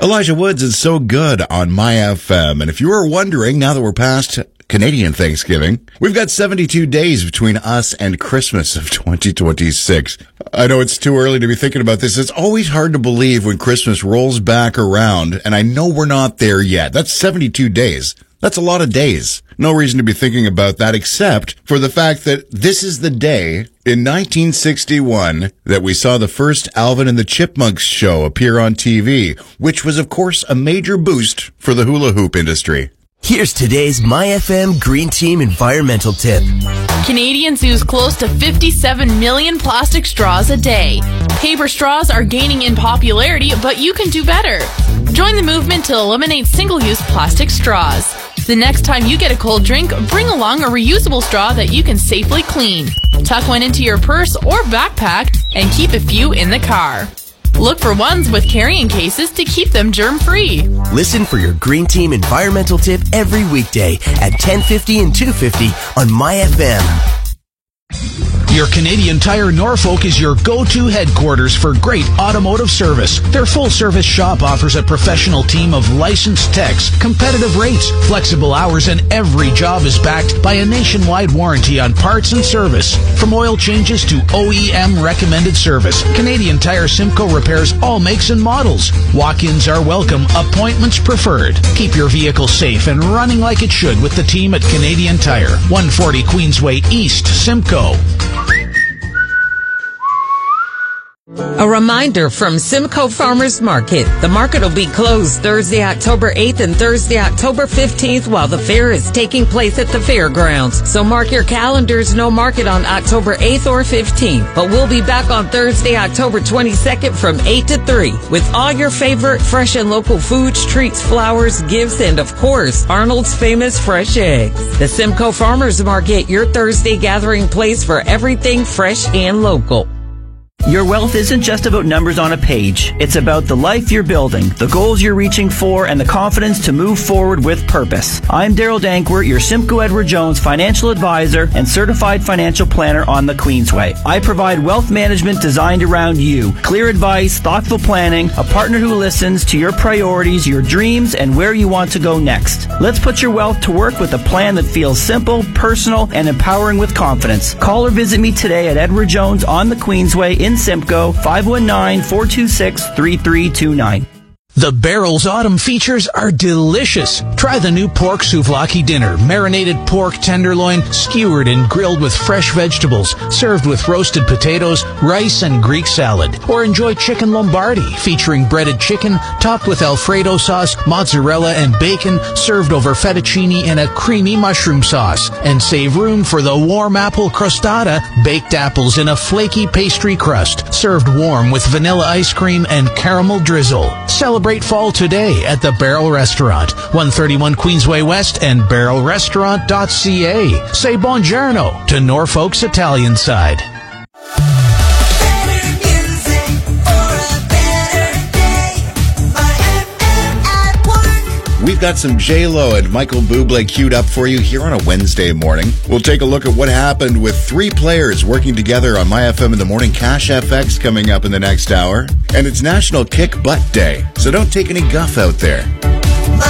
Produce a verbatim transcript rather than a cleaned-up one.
Elijah Woods is so good on My F M. And if you were wondering, now that we're past Canadian Thanksgiving, we've got seventy-two days between us and Christmas of twenty twenty-six. I know it's too early to be thinking about this. It's always hard to believe when Christmas rolls back around, and I know we're not there yet. That's seventy-two days. That's a lot of days. No reason to be thinking about that except for the fact that this is the day in nineteen sixty-one that we saw the first Alvin and the Chipmunks show appear on T V, which was, of course, a major boost for the hula hoop industry. Here's today's My F M Green Team environmental tip. Canadians use close to fifty-seven million plastic straws a day. Paper straws are gaining in popularity, but you can do better. Join the movement to eliminate single-use plastic straws. The next time you get a cold drink, bring along a reusable straw that you can safely clean. Tuck one into your purse or backpack and keep a few in the car. Look for ones with carrying cases to keep them germ-free. Listen for your Green Team environmental tip every weekday at ten fifty and two fifty on My F M. Your Canadian Tire Norfolk is your go-to headquarters for great automotive service. Their full-service shop offers a professional team of licensed techs, competitive rates, flexible hours, and every job is backed by a nationwide warranty on parts and service. From oil changes to O E M recommended service, Canadian Tire Simcoe repairs all makes and models. Walk-ins are welcome, appointments preferred. Keep your vehicle safe and running like it should with the team at Canadian Tire, one forty Queensway East, Simcoe. A reminder from Simcoe Farmers Market. The market will be closed Thursday, October eighth and Thursday, October fifteenth while the fair is taking place at the fairgrounds. So mark your calendars, no market on October eighth or fifteenth. But we'll be back on Thursday, October twenty-second from eight to three with all your favorite fresh and local foods, treats, flowers, gifts, and of course, Arnold's famous fresh eggs. The Simcoe Farmers Market, your Thursday gathering place for everything fresh and local. Your wealth isn't just about numbers on a page. It's about the life you're building, the goals you're reaching for, and the confidence to move forward with purpose. I'm Daryl Dankwart, your Simcoe Edward Jones financial advisor and certified financial planner on the Queensway. I provide wealth management designed around you. Clear advice, thoughtful planning, a partner who listens to your priorities, your dreams, and where you want to go next. Let's put your wealth to work with a plan that feels simple, personal, and empowering with confidence. Call or visit me today at Edward Jones on the Queensway in Simcoe, five one nine, four two six, three three two nine. The Barrel's autumn features are delicious. Try the new pork souvlaki dinner, marinated pork tenderloin, skewered and grilled with fresh vegetables, served with roasted potatoes, rice, and Greek salad. Or enjoy chicken lombardi, featuring breaded chicken, topped with Alfredo sauce, mozzarella, and bacon, served over fettuccine and a creamy mushroom sauce. And save room for the warm apple crostata, baked apples in a flaky pastry crust, served warm with vanilla ice cream and caramel drizzle. Celebrate Celebrate fall today at the Barrel Restaurant, one thirty-one Queensway West and barrel restaurant dot c a. Say buongiorno to Norfolk's Italian side. We've got some J-Lo and Michael Bublé queued up for you here on a Wednesday morning. We'll take a look at what happened with three players working together on My F M in the morning. Cash F X coming up in the next hour. And it's National Kick Butt Day, so don't take any guff out there.